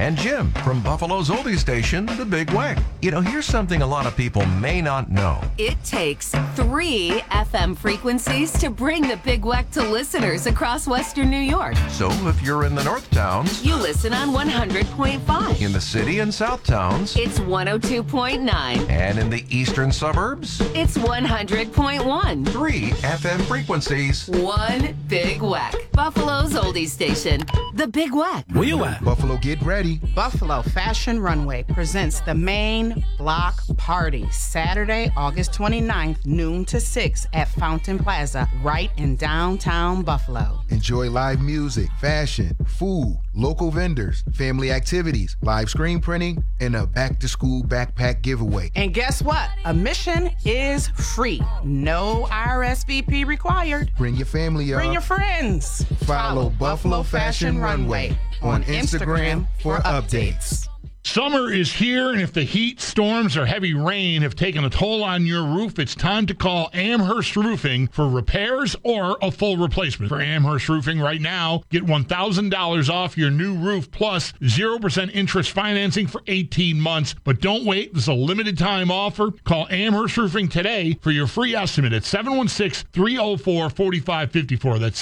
and Jim from Buffalo's oldie station, The Big Weck. You know, here's something a lot of people may not know. It takes 3 FM frequencies to bring The Big Weck to listeners across Western New York. So if you're in the North Towns, You listen on 100.5. in the city and South Towns, It's 102.9. and in the eastern suburbs, It's 100.1. 3 FM frequencies. One Big Weck. Buffalo's oldie station, The Big Weck. Where you at? Buffalo, get ready. Buffalo Fashion Runway presents the Main Block Party, Saturday, August 29th, noon to 6 at Fountain Plaza, right in downtown Buffalo. Enjoy live music, fashion, food, local vendors, family activities, live screen printing, and a back-to-school backpack giveaway. And guess what? Admission is free. No RSVP required. Bring your family, y'all. Bring your friends. Follow Buffalo Fashion Runway on Instagram for updates. Summer is here, and if the heat, storms, or heavy rain have taken a toll on your roof, it's time to call Amherst Roofing for repairs or a full replacement. For Amherst Roofing right now, get $1,000 off your new roof plus 0% interest financing for 18 months. But don't wait. This is a limited time offer. Call Amherst Roofing today for your free estimate at 716-304-4554. That's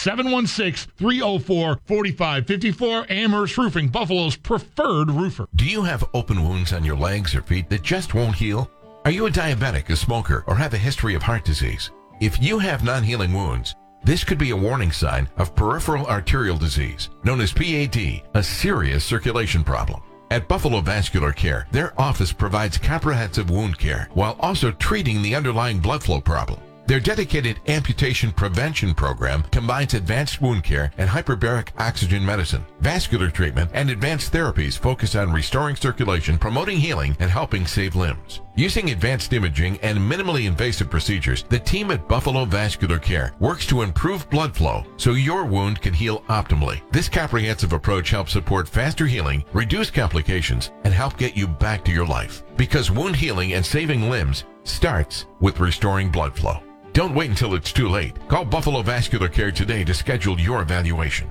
716-304-4554. Amherst Roofing, Buffalo's preferred roofer. Do you have open wounds on your legs or feet that just won't heal? Are you a diabetic, a smoker, or have a history of heart disease? If you have non-healing wounds, this could be a warning sign of peripheral arterial disease, known as PAD, a serious circulation problem. At Buffalo Vascular Care, their office provides comprehensive wound care while also treating the underlying blood flow problem. Their dedicated amputation prevention program combines advanced wound care and hyperbaric oxygen medicine, vascular treatment, and advanced therapies focused on restoring circulation, promoting healing, and helping save limbs. Using advanced imaging and minimally invasive procedures, the team at Buffalo Vascular Care works to improve blood flow so your wound can heal optimally. This comprehensive approach helps support faster healing, reduce complications, and help get you back to your life. Because wound healing and saving limbs starts with restoring blood flow. Don't wait until it's too late. Call Buffalo Vascular Care today to schedule your evaluation.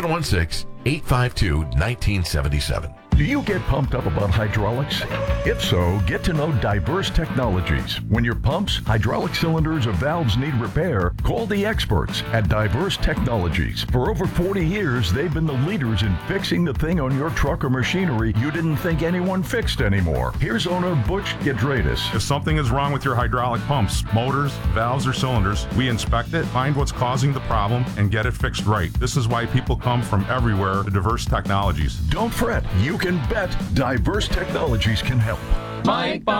716-852-1977. Do you get pumped up about hydraulics? If so, get to know Diverse Technologies. When your pumps, hydraulic cylinders, or valves need repair, call the experts at Diverse Technologies. For over 40 years, they've been the leaders in fixing the thing on your truck or machinery you didn't think anyone fixed anymore. Here's owner Butch Gedradis. If something is wrong with your hydraulic pumps, motors, valves, or cylinders, we inspect it, find what's causing the problem, and get it fixed right. This is why people come from everywhere to Diverse Technologies. Don't fret. You can bet Diverse Technologies can help. Mike